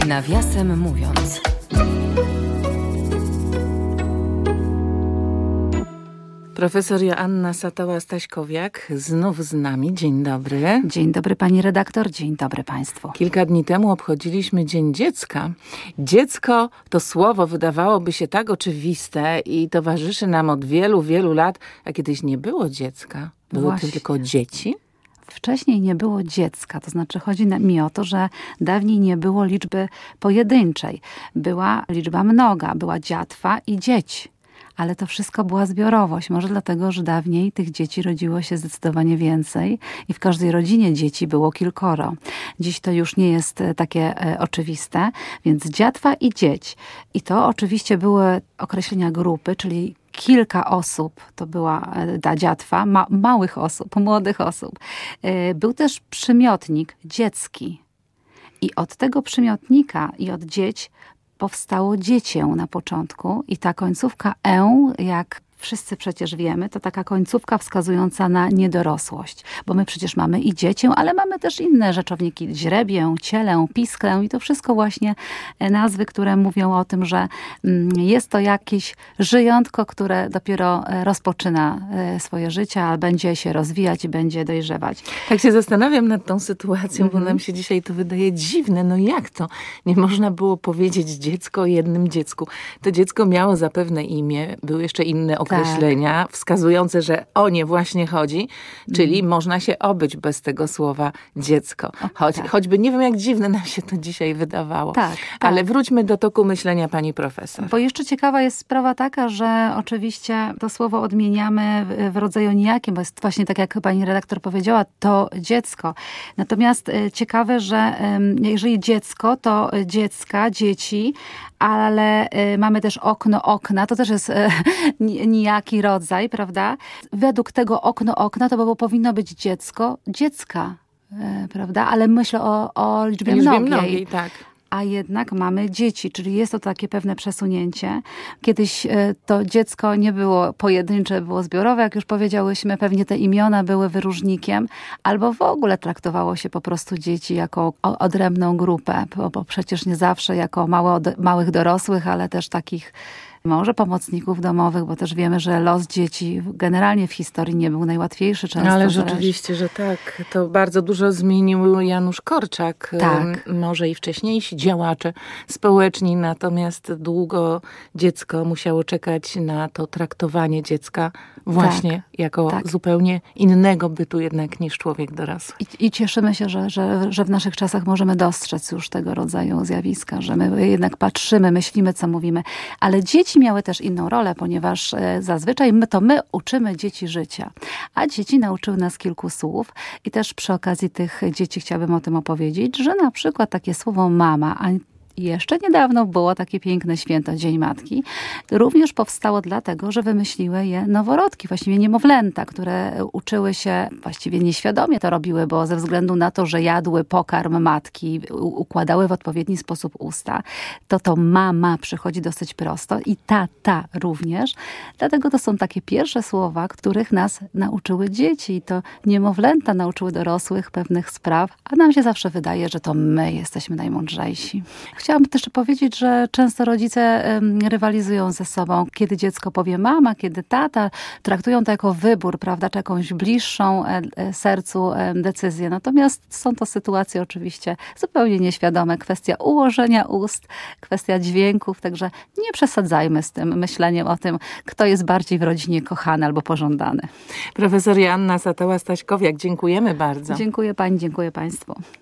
Nawiasem mówiąc. Profesor Joanna Satała-Staśkowiak znów z nami. Dzień dobry. Dzień dobry pani redaktor, dzień dobry państwu. Kilka dni temu obchodziliśmy Dzień Dziecka. Dziecko to słowo wydawałoby się tak oczywiste i towarzyszy nam od wielu, wielu lat, a kiedyś nie było dziecka. Były tylko dzieci. Wcześniej nie było dziecka, to znaczy chodzi mi o to, że dawniej nie było liczby pojedynczej. Była liczba mnoga, była dziatwa i dzieć. Ale to wszystko była zbiorowość. Może dlatego, że dawniej tych dzieci rodziło się zdecydowanie więcej i w każdej rodzinie dzieci było kilkoro. Dziś to już nie jest takie oczywiste, więc dziatwa i dzieć. I to oczywiście były określenia grupy, czyli kilka osób, to była ta dziatwa, małych osób, młodych osób. Był też przymiotnik dziecki. I od tego przymiotnika i od dzieć powstało dziecię na początku i ta końcówka jak wszyscy przecież wiemy, to taka końcówka wskazująca na niedorosłość. Bo my przecież mamy i dziecię, ale mamy też inne rzeczowniki. Źrebię, cielę, pisklę i to wszystko właśnie nazwy, które mówią o tym, że jest to jakieś żyjątko, które dopiero rozpoczyna swoje życie, ale będzie się rozwijać i będzie dojrzewać. Tak się zastanawiam nad tą sytuacją, bo nam się dzisiaj to wydaje dziwne. No jak to? Nie można było powiedzieć dziecko o jednym dziecku. To dziecko miało zapewne imię, były jeszcze inne określenia wskazujące, że o nie właśnie chodzi, czyli można się obyć bez tego słowa dziecko. Choćby nie wiem, jak dziwne nam się to dzisiaj wydawało. Tak. Ale wróćmy do toku myślenia pani profesor. Bo jeszcze ciekawa jest sprawa taka, że oczywiście to słowo odmieniamy w rodzaju nijakim, bo jest właśnie tak, jak pani redaktor powiedziała, to dziecko. Natomiast ciekawe, że jeżeli dziecko, to dziecka, dzieci, ale mamy też okna, to też jest nijaki rodzaj, prawda? Według tego okna to powinno być dziecko, dziecka, prawda? Ale myślę o liczbie mnogiej. Tak. A jednak mamy dzieci, czyli jest to takie pewne przesunięcie. Kiedyś to dziecko nie było pojedyncze, było zbiorowe, jak już powiedziałyśmy, pewnie te imiona były wyróżnikiem, albo w ogóle traktowało się po prostu dzieci jako odrębną grupę, bo przecież nie zawsze jako małych dorosłych, ale też takich może pomocników domowych, bo też wiemy, że los dzieci generalnie w historii nie był najłatwiejszy często. Ale rzeczywiście, że tak. To bardzo dużo zmienił Janusz Korczak. Tak. Może i wcześniejsi działacze społeczni, natomiast długo dziecko musiało czekać na to traktowanie dziecka właśnie jako zupełnie innego bytu jednak niż człowiek dorosły. I cieszymy się, że w naszych czasach możemy dostrzec już tego rodzaju zjawiska, że my jednak patrzymy, myślimy, co mówimy. Ale dzieci miały też inną rolę, ponieważ zazwyczaj my uczymy dzieci życia, a dzieci nauczyły nas kilku słów i też przy okazji tych dzieci chciałabym o tym opowiedzieć, że na przykład takie słowo mama, a jeszcze niedawno było takie piękne święto, Dzień Matki. Również powstało dlatego, że wymyśliły je noworodki, właściwie niemowlęta, które uczyły się, właściwie nieświadomie to robiły, bo ze względu na to, że jadły pokarm matki, układały w odpowiedni sposób usta, to mama przychodzi dosyć prosto i tata również. Dlatego to są takie pierwsze słowa, których nas nauczyły dzieci. I to niemowlęta nauczyły dorosłych pewnych spraw, a nam się zawsze wydaje, że to my jesteśmy najmądrzejsi. Chciałam też powiedzieć, że często rodzice rywalizują ze sobą. Kiedy dziecko powie mama, kiedy tata, traktują to jako wybór, prawda, czy jakąś bliższą sercu decyzję. Natomiast są to sytuacje oczywiście zupełnie nieświadome. Kwestia ułożenia ust, kwestia dźwięków, także nie przesadzajmy z tym myśleniem o tym, kto jest bardziej w rodzinie kochany albo pożądany. Profesor Joanna Satała-Staśkowiak, dziękujemy bardzo. Dziękuję pani, dziękuję państwu.